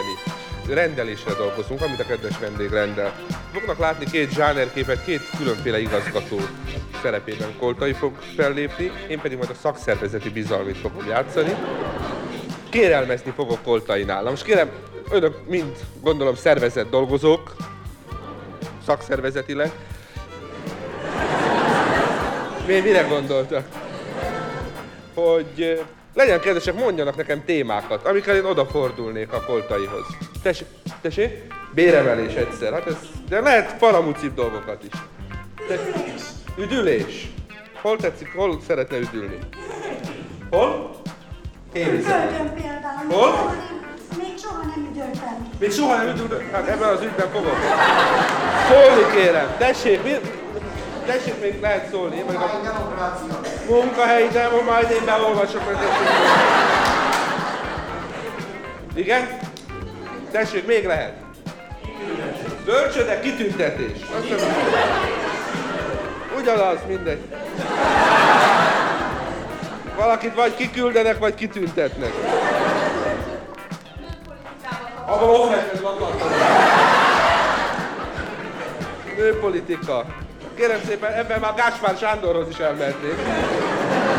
Rendelésre dolgozunk, amit a kedves vendég rendel. Fognak látni két zsánerképet, két különféle igazgató szerepében. Koltai fog fellépni, én pedig majd a szakszervezeti bizalmit fogom játszani. Kérelmezni fogok Koltainál. Na most kérem, önök mind, gondolom, szervezett dolgozók, szakszervezetileg. Mire gondoltak? Hogy legyen kedvesek, mondjanak nekem témákat, amikkel én odafordulnék a Koltaihoz. Tessék? Béremelés egyszer, hát ez, de lehet falamucibb dolgokat is. Üdülés. Hol tetszik, hol szeretne üdülni? Hol? Földön például. Hol? Még soha nem üdültem. Még soha nem üdültem? Hát ebben az ügyben fogok. Szólni kérem, tessék, tessék, még lehet szólni. Én a munkahelyi demo, majd én beolvasok meg. Igen? Tessék, még lehet. Bölcsödek, kitüntetés. Ugyanaz, mindegy. Valakit vagy kiküldenek, vagy kitüntetnek. Abban ott neked lakatlan. Nőpolitika. Kérem szépen, ebben már Gáspár Sándorhoz is elmehetnék.